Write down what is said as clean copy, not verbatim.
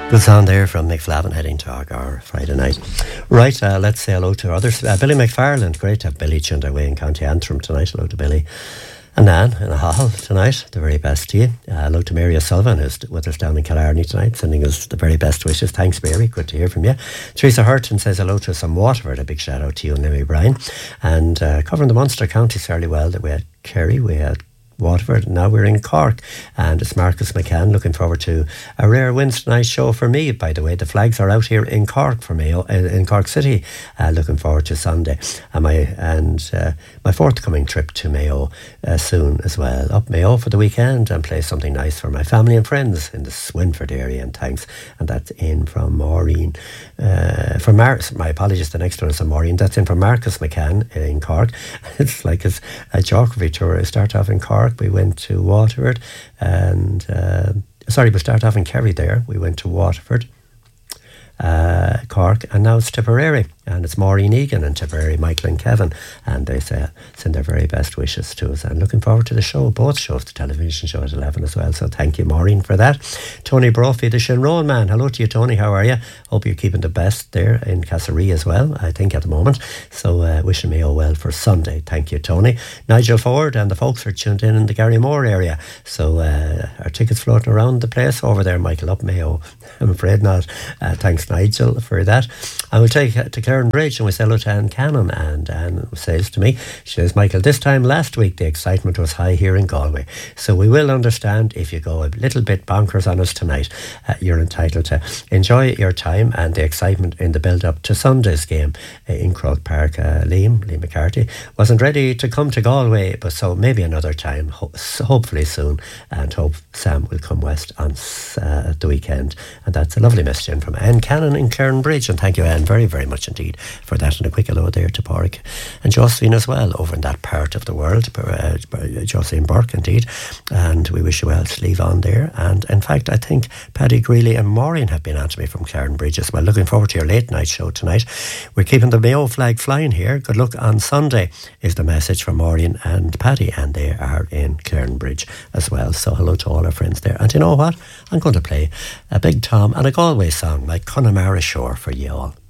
Good sound there from Mick Flavin heading to our Friday night. Right, let's say hello to others. Billy McFarland, great to have Billy tuned away in County Antrim tonight. Hello to Billy. And Anne in a hall tonight, the very best to you. Hello to Mary O'Sullivan, who's with us down in Killarney tonight, sending us the very best wishes. Thanks, Mary, good to hear from you. Teresa Hurton says hello to us from Waterford. A big shout out to you and Lemmy Bryan. And covering the Munster counties fairly well, that we had Kerry, we had Waterford, and now we're in Cork, and it's Marcus McCann. Looking forward to a rare Wednesday night show for me. By the way, the flags are out here in Cork for me, in Cork City. Looking forward to Sunday, and my forthcoming trip to Mayo soon as well. Up Mayo for the weekend and play something nice for my family and friends in the Swinford area. And thanks, and that's in from Maureen. My apologies. The next one is from Maureen. That's in from Marcus McCann in Cork. It's like a geography tour. I start off in Cork. We went to Waterford and we started off in Kerry there. We went to Waterford, Cork, and now it's Tipperary, and it's Maureen Egan and Tipperary, Michael and Kevin, and they send their very best wishes to us, and looking forward to the show, both shows, the television show at 11 as well, so thank you, Maureen, for that. Tony Brophy, the Shinrone man, hello to you, Tony, how are you? Hope you're keeping the best there in Castlerea as well, I think at the moment, so wishing me all well for Sunday. Thank you, Tony. Nigel Ford and the folks are tuned in the Garrymore area, so our tickets floating around the place over there, Michael, up Mayo. I'm afraid not. Thanks, Nigel, for that. I will take to Claren Bridge, and we say hello to Anne Cannon, and Anne says to me, she says, Michael, this time last week the excitement was high here in Galway, so we will understand if you go a little bit bonkers on us tonight. You're entitled to enjoy your time and the excitement in the build-up to Sunday's game in Croke Park. Liam McCarthy wasn't ready to come to Galway, but so maybe another time, hopefully soon, and hope Sam will come west on the weekend. And that's a lovely message in from Anne Cannon in Claren Bridge, and thank you, Anne, very, very much indeed for that, and a quick hello there to Porrick and Josephine as well over in that part of the world, Josephine Burke indeed, and we wish you well to leave on there. And in fact, I think Paddy Greeley and Maureen have been on to me from Claren Bridge as well. Looking forward to your late night show tonight. We're keeping the Mayo flag flying here. Good luck on Sunday is the message from Maureen and Paddy, and they are in Claren Bridge as well, so hello to all our friends there. And you know what, I'm going to play a Big Tom and a Galway song like Connemara Shore for you all.